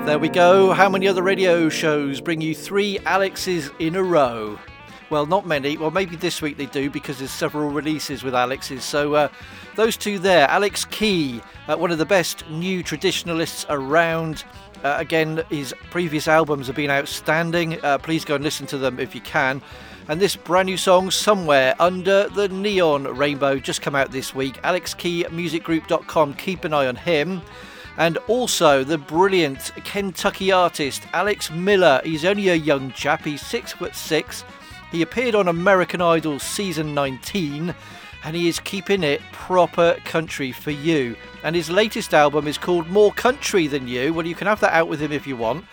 There we go. How many other radio shows bring you 3 Alexes in a row? Well, not many. Well, maybe this week they do because there's several releases with Alexes. So those two there, Alex Key, one of the best new traditionalists around. Again, his previous albums have been outstanding. Please go and listen to them if you can. And this brand new song, Somewhere Under the Neon Rainbow, just come out this week. AlexKeyMusicGroup.com. Keep an eye on him. And also the brilliant Kentucky artist Alex Miller. He's only a young chap. He's 6'6". He appeared on American Idol season 19 and he is keeping it proper country for you. And his latest album is called More Country Than You. Well, you can have that out with him if you want.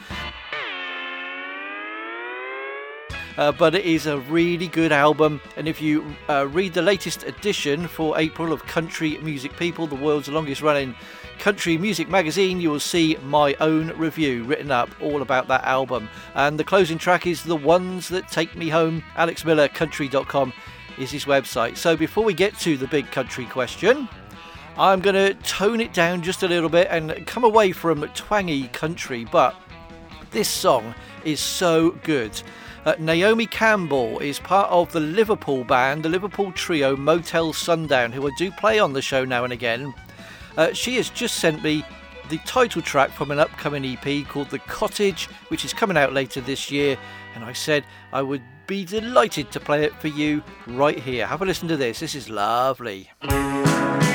But it is a really good album, and if you read the latest edition for April of Country Music People, the world's longest running country music magazine, you will see my own review written up all about that album. And the closing track is The Ones That Take Me Home. AlexMillerCountry.com is his website. So before we get to the big country question, I'm going to tone it down just a little bit and come away from twangy country, but this song is so good. Naomi Campbell is part of the Liverpool band, the Liverpool trio Motel Sundown, who I do play on the show now and again. She has just sent me the title track from an upcoming EP called The Cottage, which is coming out later this year, and I said I would be delighted to play it for you right here. Have a listen to this. This is lovely.